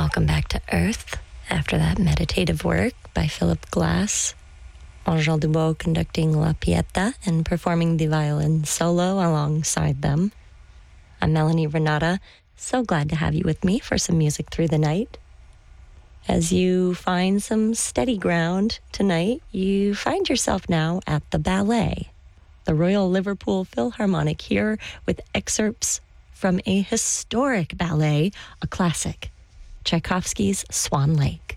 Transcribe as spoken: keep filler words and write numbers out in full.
Welcome back to Earth after that meditative work by Philip Glass. Angèle Dubois conducting La Pieta and performing the violin solo alongside them. I'm Melanie Renata. So glad to have you with me for some music through the night. As you find some steady ground tonight, you find yourself now at the ballet, the Royal Liverpool Philharmonic, here with excerpts from a historic ballet, a classic, Tchaikovsky's Swan Lake.